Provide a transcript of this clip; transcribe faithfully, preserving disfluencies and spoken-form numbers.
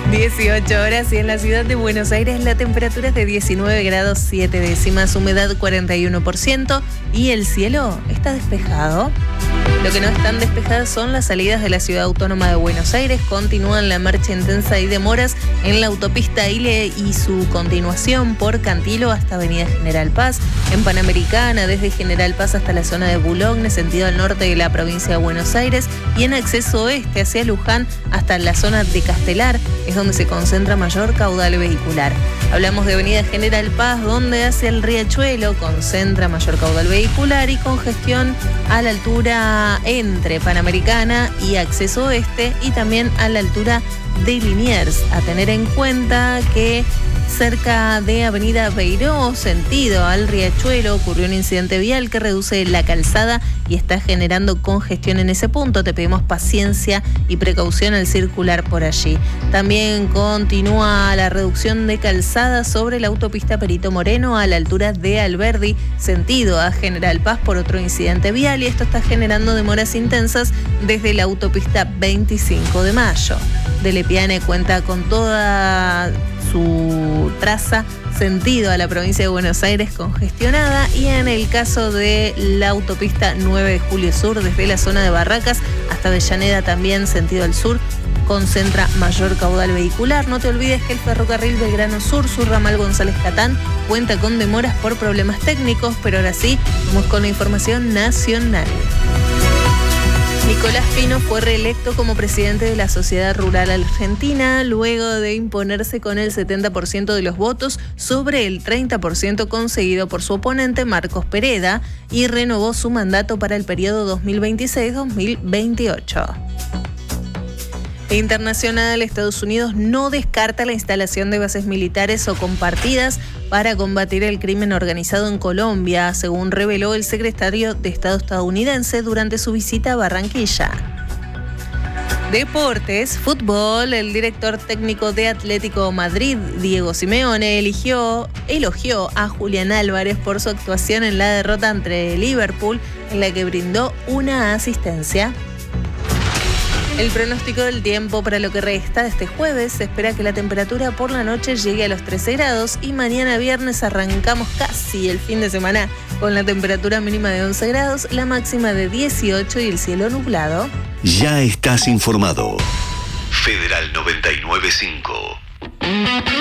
dieciocho horas y en la ciudad de Buenos Aires la temperatura es de diecinueve grados siete décimas, humedad cuarenta y uno por ciento y el cielo está despejado. Lo que no están despejadas son las salidas de la Ciudad Autónoma de Buenos Aires. Continúan la marcha intensa y demoras en la autopista Ile y su continuación por Cantilo hasta Avenida General Paz, en Panamericana desde General Paz hasta la zona de Boulogne, sentido al norte de la provincia de Buenos Aires, y en acceso oeste hacia Luján hasta la zona de Castelar, es donde se concentra mayor caudal vehicular. Hablamos de Avenida General Paz, donde hacia el Riachuelo concentra mayor caudal vehicular y congestión a la altura entre Panamericana y acceso oeste, y también a la altura de Liniers. A tener en cuenta que cerca de Avenida Beiró, sentido al Riachuelo, ocurrió un incidente vial que reduce la calzada y está generando congestión en ese punto. Te pedimos paciencia y precaución al circular por allí. También continúa la reducción de calzada sobre la autopista Perito Moreno a la altura de Alberdi, sentido a General Paz por otro incidente vial, y esto está generando demoras intensas desde la autopista veinticinco de mayo. Delepiane cuenta con toda su traza sentido a la provincia de Buenos Aires congestionada, y en el caso de la autopista nueve de julio Sur desde la zona de Barracas hasta Avellaneda también sentido al sur concentra mayor caudal vehicular. No te olvides que el ferrocarril Belgrano Sur, su ramal González Catán, cuenta con demoras por problemas técnicos, pero ahora sí, vamos con la información nacional. Nicolás Pino fue reelecto como presidente de la Sociedad Rural Argentina luego de imponerse con el setenta por ciento de los votos sobre el treinta por ciento conseguido por su oponente Marcos Pereda, y renovó su mandato para el periodo dos mil veintiséis a dos mil veintiocho. Internacional, Estados Unidos no descarta la instalación de bases militares o compartidas para combatir el crimen organizado en Colombia, según reveló el secretario de Estado estadounidense durante su visita a Barranquilla. Deportes, fútbol, el director técnico de Atlético Madrid, Diego Simeone, eligió, elogió a Julián Álvarez por su actuación en la derrota ante Liverpool, en la que brindó una asistencia. El pronóstico del tiempo para lo que resta de este jueves: se espera que la temperatura por la noche llegue a los trece grados y mañana viernes arrancamos casi el fin de semana con la temperatura mínima de once grados, la máxima de dieciocho y el cielo nublado. Ya estás informado. Federal noventa y nueve punto cinco.